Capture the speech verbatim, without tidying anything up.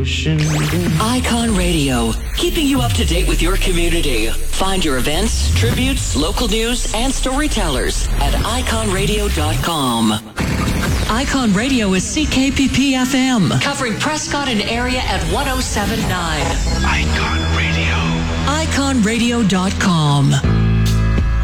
pushing. Icon Radio, keeping you up to date with your community. Find your events, tributes, local news, and storytellers at icon radio dot com. Icon Radio is C K P P F M, covering Prescott and area at one oh seven point nine. Icon Radio. icon radio dot com.